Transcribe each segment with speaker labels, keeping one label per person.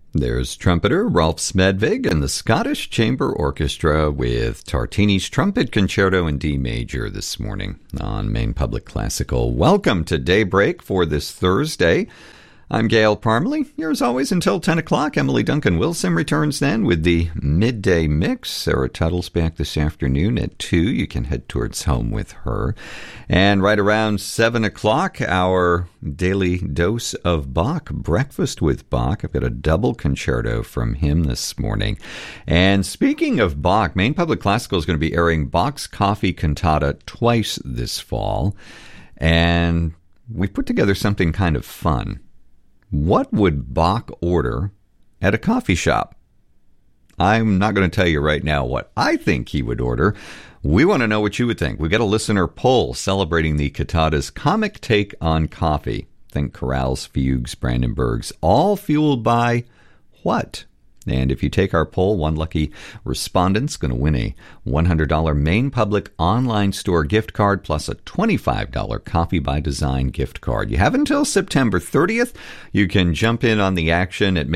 Speaker 1: There's trumpeter Rolf Smedvig and the Scottish Chamber Orchestra with Tartini's Trumpet Concerto in D major this morning on Maine Public Classical. Welcome to Daybreak for this Thursday. I'm Gail Parmalee. Here as always until 10 o'clock. Emily Duncan-Wilson returns then with the midday mix. Sarah Tuttle's back this afternoon at 2. You can head towards home with her. And right around 7 o'clock, our daily dose of Bach, Breakfast with Bach. I've got a double concerto from him this morning. And speaking of Bach, Maine Public Classical is going to be airing Bach's Coffee Cantata twice this fall. And we put together something kind of fun. What would Bach order at a coffee shop? I'm not going to tell you right now what I think he would order. We want to know what you would think. We got a listener poll celebrating the cantata's comic take on coffee. Think chorales, fugues, Brandenburgs, all fueled by what? And if you take our poll, one lucky respondent's going to win a $100 Maine Public online store gift card plus a $25 Coffee by Design gift card. You have until September 30th. You can jump in on the action at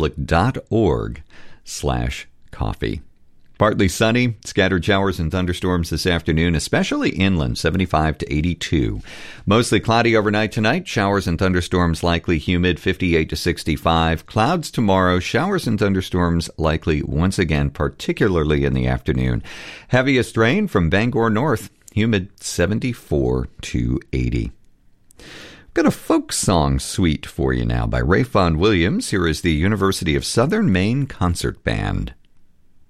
Speaker 1: mainepublic.org/coffee. Partly sunny, scattered showers and thunderstorms this afternoon, especially inland, 75 to 82. Mostly cloudy overnight tonight, showers and thunderstorms likely, humid, 58 to 65. Clouds tomorrow, showers and thunderstorms likely once again, particularly in the afternoon. Heaviest rain from Bangor north, humid, 74 to 80. Got a folk song suite for you now by Ray Fawn Williams. Here is the University of Southern Maine Concert Band.